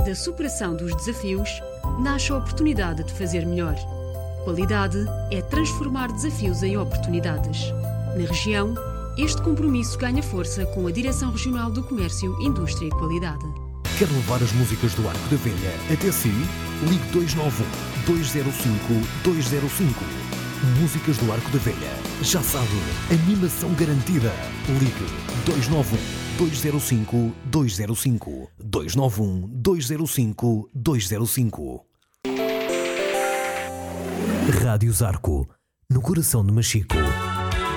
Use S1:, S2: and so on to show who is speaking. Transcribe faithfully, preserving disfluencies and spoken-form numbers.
S1: da superação dos desafios, nasce a oportunidade de fazer melhor. Qualidade é transformar desafios em oportunidades. Na região, este compromisso ganha força com a Direção Regional do Comércio, Indústria e Qualidade.
S2: Quer levar as músicas do Arco da Velha até si? Ligue dois nove um, dois zero cinco, dois zero cinco. Músicas do Arco da Velha. Já sabe, animação garantida. Ligue dois nove um, dois zero cinco, dois zero cinco. dois nove um, dois zero cinco, dois zero cinco. Rádio Zarco, no coração de Machico.